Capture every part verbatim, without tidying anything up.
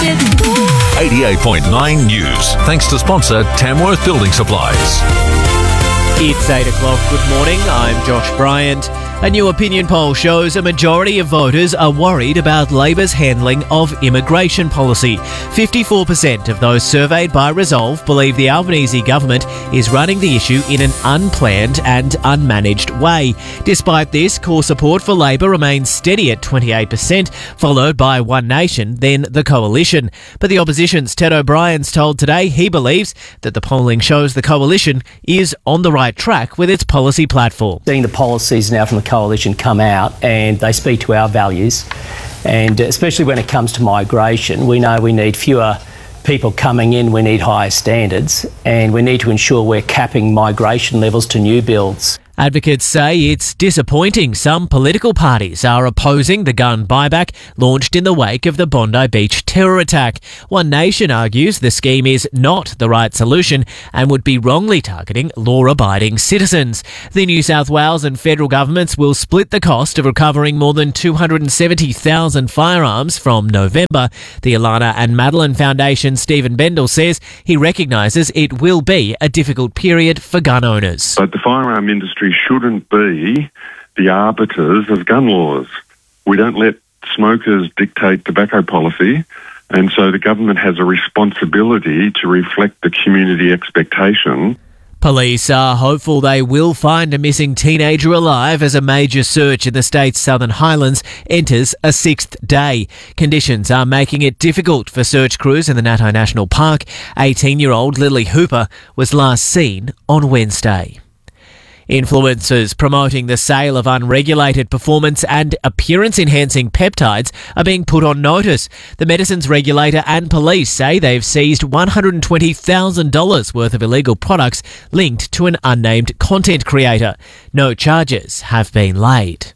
eighty-eight point nine News. Thanks to sponsor Tamworth Building Supplies. It's eight o'clock. Good morning. I'm Josh Bryant. A new opinion poll shows a majority of voters are worried about Labor's handling of immigration policy. fifty-four percent of those surveyed by Resolve believe the Albanese government is running the issue in an unplanned and unmanaged way. Despite this, core support for Labor remains steady at twenty-eight percent, followed by One Nation, then the Coalition. But the opposition's Ted O'Brien's told Today he believes that the polling shows the Coalition is on the right track with its policy platform. Seeing the policies now from the Coalition come out, and they speak to our values, and especially when it comes to migration, we know we need fewer people coming in, we need higher standards, and we need to ensure we're capping migration levels to new builds. Advocates say it's disappointing some political parties are opposing the gun buyback launched in the wake of the Bondi Beach terror attack. One Nation argues the scheme is not the right solution and would be wrongly targeting law-abiding citizens. The New South Wales and federal governments will split the cost of recovering more than two hundred seventy thousand firearms from November. The Alana and Madeline Foundation Stephen Bendel says he recognises it will be a difficult period for gun owners. But the firearm industry shouldn't be the arbiters of gun laws. We don't let smokers dictate tobacco policy, and so the government has a responsibility to reflect the community expectation. Police are hopeful they will find a missing teenager alive as a major search in the state's Southern Highlands enters a sixth day. Conditions are making it difficult for search crews in the Nato National Park. eighteen-year-old Lily Hooper was last seen on Wednesday. Influencers promoting the sale of unregulated performance and appearance-enhancing peptides are being put on notice. The medicines regulator and police say they've seized one hundred twenty thousand dollars worth of illegal products linked to an unnamed content creator. No charges have been laid.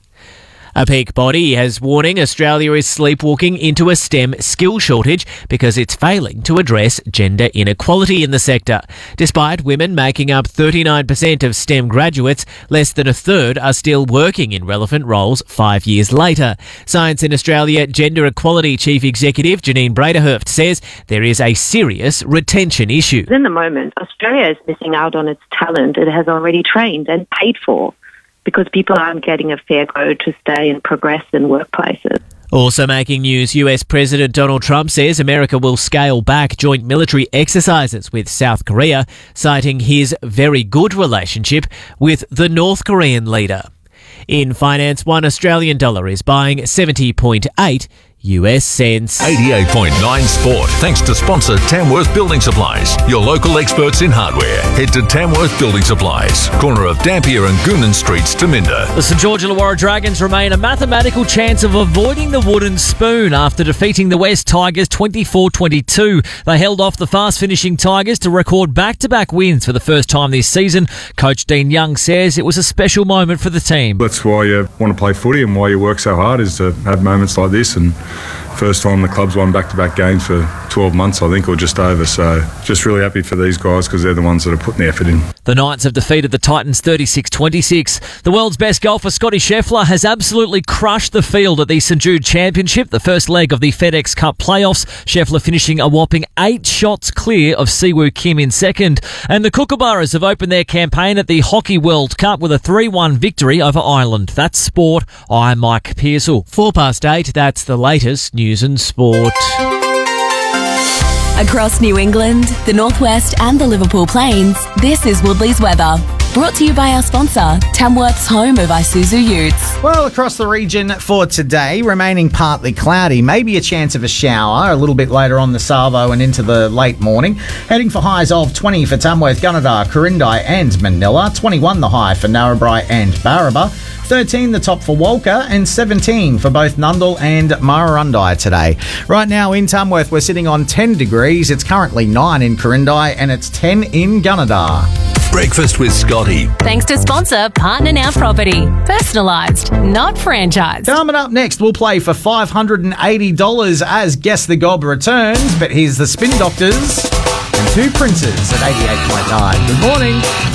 A peak body has warning Australia is sleepwalking into a STEM skill shortage because it's failing to address gender inequality in the sector. Despite women making up thirty-nine percent of STEM graduates, less than a third are still working in relevant roles five years later. Science in Australia Gender Equality Chief Executive Janine Braderhurft says there is a serious retention issue. In the moment, Australia is missing out on its talent it has already trained and paid for, because people aren't getting a fair go to stay and progress in workplaces. Also making news, U S President Donald Trump says America will scale back joint military exercises with South Korea, citing his very good relationship with the North Korean leader. In finance, one Australian dollar is buying seventy point eight U S cents. eighty-eight point nine Sport. Thanks to sponsor Tamworth Building Supplies, your local experts in hardware. Head to Tamworth Building Supplies, corner of Dampier and Goonan Streets, Taminda. The St George Illawarra Dragons remain a mathematical chance of avoiding the wooden spoon after defeating the West Tigers twenty-four twenty-two. They held off the fast-finishing Tigers to record back-to-back wins for the first time this season. Coach Dean Young says it was a special moment for the team. That's why you want to play footy and why you work so hard, is to have moments like this. And first time the club's won back-to-back games for twelve months, I think, or just over. So just really happy for these guys because they're the ones that are putting the effort in. The Knights have defeated the Titans thirty-six twenty-six. The world's best golfer, Scotty Scheffler, has absolutely crushed the field at the St Jude Championship, the first leg of the FedEx Cup playoffs. Scheffler finishing a whopping eight shots clear of Siwoo Kim in second. And the Kookaburras have opened their campaign at the Hockey World Cup with a three one victory over Ireland. That's sport. I'm Mike Pearsall. Four past eight, that's the latest news and sport. Across New England, the Northwest and the Liverpool Plains, this is Woodley's weather. Brought to you by our sponsor, Tamworth's home of Isuzu Utes. Well, across the region for today, remaining partly cloudy, maybe a chance of a shower a little bit later on the Salvo and into the late morning. Heading for highs of twenty for Tamworth, Gunnedah, Corindai and Manila, twenty-one the high for Narrabri and Barraba, thirteen the top for Walker, and seventeen for both Nundle and Murrurundi today. Right now in Tamworth, we're sitting on ten degrees. It's currently nine in Corindai and it's ten in Gunnedah. Breakfast with Scotty. Thanks to sponsor Partner Now Property. Personalised, not franchised. Coming up next, we'll play for five hundred eighty dollars as Guess the Gob returns. But here's the Spin Doctors and Two Princes at eighty-eight point nine. Good morning.